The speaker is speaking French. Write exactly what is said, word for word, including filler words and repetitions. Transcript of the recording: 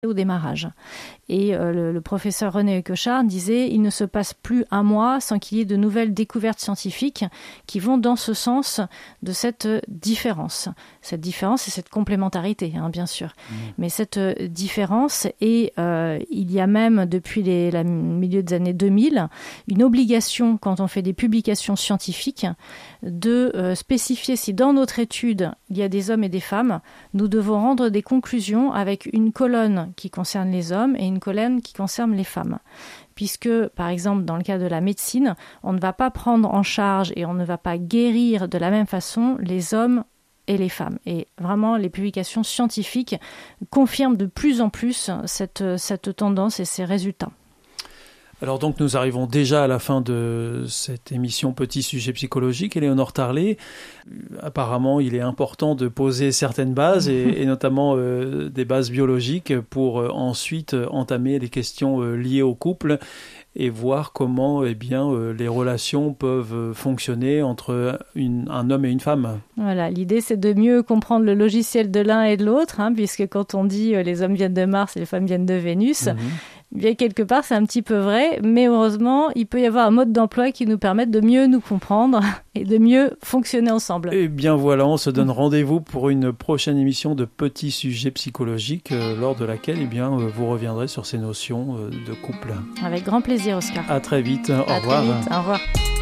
au démarrage. Et euh, le, le professeur René Ecochard disait « Il ne se passe plus un mois sans qu'il y ait de nouvelles découvertes scientifiques qui vont dans ce sens de cette différence. » Cette différence et cette complémentarité, hein, bien sûr. Mmh. Mais cette différence, et euh, il y a même depuis les, la milieu des années deux mille, une obligation quand on fait des publications scientifiques de euh, spécifier si dans notre étude il y a des hommes et des femmes, nous devons rendre des conclusions avec une colonne qui concerne les hommes et une colonne qui concerne les femmes. Puisque, par exemple, dans le cas de la médecine, on ne va pas prendre en charge et on ne va pas guérir de la même façon les hommes et les femmes. Et vraiment, les publications scientifiques confirment de plus en plus cette, cette tendance et ces résultats. Alors donc nous arrivons déjà à la fin de cette émission Petit sujet psychologique. Éléonore Tarlet, apparemment il est important de poser certaines bases et, et notamment euh, des bases biologiques pour euh, ensuite entamer les questions euh, liées au couple et voir comment eh bien, euh, les relations peuvent fonctionner entre une, un homme et une femme. Voilà, l'idée c'est de mieux comprendre le logiciel de l'un et de l'autre, hein, puisque quand on dit euh, les hommes viennent de Mars et les femmes viennent de Vénus, mmh. bien quelque part c'est un petit peu vrai, mais heureusement il peut y avoir un mode d'emploi qui nous permette de mieux nous comprendre et de mieux fonctionner ensemble. Et bien voilà, on se donne rendez-vous pour une prochaine émission de Petits sujets psychologiques, euh, lors de laquelle eh bien, euh, vous reviendrez sur ces notions euh, de couple. Avec grand plaisir, Oscar. À très vite, au à revoir. Très vite. Au revoir.